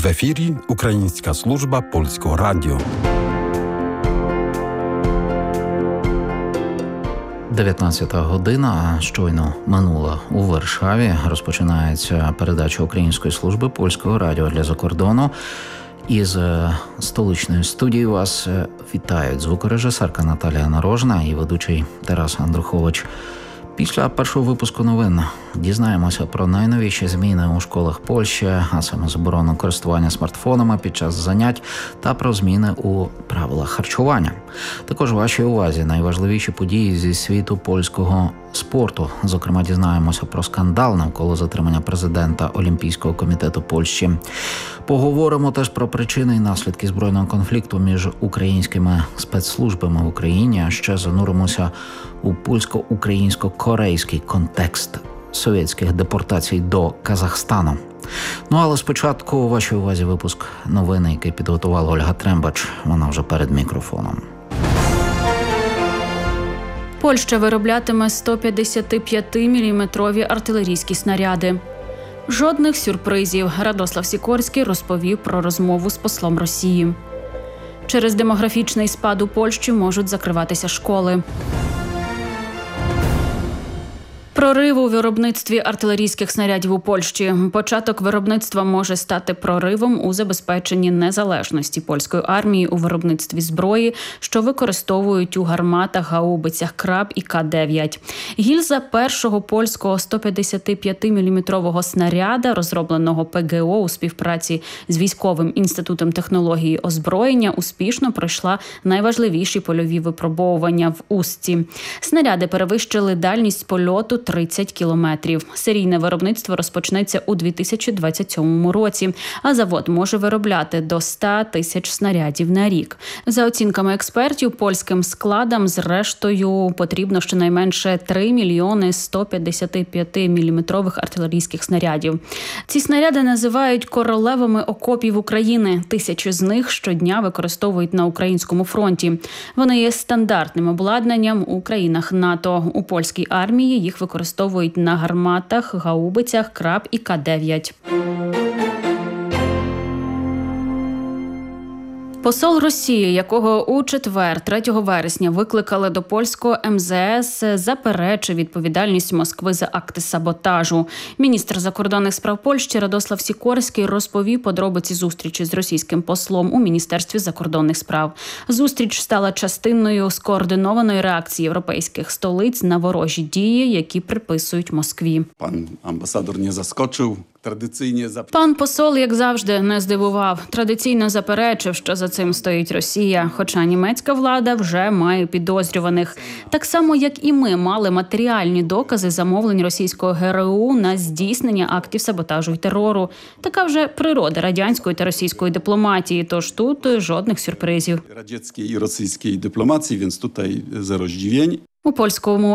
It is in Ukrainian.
В ефірі Українська служба Польського радіо. 19 година щойно минула у Варшаві. Розпочинається передача Української служби Польського радіо для закордону. Із столичної студії вас вітають звукорежисерка Наталія Нарожна і ведучий Тарас Андрухович. Після першого випуску новин дізнаємося про найновіші зміни у школах Польщі, а саме заборону користування смартфонами під час занять та про зміни у правилах харчування. Також вашій увазі найважливіші події зі світу польського спорту. Зокрема, дізнаємося про скандал навколо затримання президента Олімпійського комітету Польщі. Поговоримо теж про причини і наслідки збройного конфлікту між українськими спецслужбами в Україні, а ще зануримося у польсько-українсько-корейський контекст совєтських депортацій до Казахстану. Ну, але спочатку у вашій увазі випуск новин, який підготувала Ольга Трембач. Вона вже перед мікрофоном. Польща вироблятиме 155-мм артилерійські снаряди. Жодних сюрпризів. Радослав Сікорський розповів про розмову з послом Росії. Через демографічний спад у Польщі можуть закриватися школи. Прорив у виробництві артилерійських снарядів у Польщі. Початок виробництва може стати проривом у забезпеченні незалежності польської армії у виробництві зброї, що використовують у гарматах, гаубицях «Краб» і К-9. Гільза першого польського 155-мм снаряда, розробленого ПГО у співпраці з Військовим інститутом технології озброєння, успішно пройшла найважливіші польові випробовування в Устці. Снаряди перевищили дальність польоту 30 кілометрів. Серійне виробництво розпочнеться у 2027 році, а завод може виробляти до 100 тисяч снарядів на рік. За оцінками експертів, польським складам зрештою потрібно щонайменше 3 мільйони 155-мм артилерійських снарядів. Ці снаряди називають королевами окопів України. Тисячі з них щодня використовують на українському фронті. Вони є стандартним обладнанням у країнах НАТО. У польській армії їх використовують на гарматах, гаубицях, «Краб» і К-9. Посол Росії, якого у четвер, 3 вересня, викликали до польського МЗС, заперечив відповідальність Москви за акти саботажу. Міністр закордонних справ Польщі Радослав Сікорський розповів подробиці зустрічі з російським послом у Міністерстві закордонних справ. Зустріч стала частиною скоординованої реакції європейських столиць на ворожі дії, які приписують Москві. Пан амбасадор не заскочив. Пан посол, як завжди, не здивував. Традиційно заперечив, що за цим стоїть Росія, хоча німецька влада вже має підозрюваних. Так само, як і ми мали матеріальні докази замовлень російського ГРУ на здійснення актів саботажу й терору. Така вже природа радянської та російської дипломатії, тож тут жодних сюрпризів. Радянської і російської дипломатії, więc tutaj zero zdziwień. У польському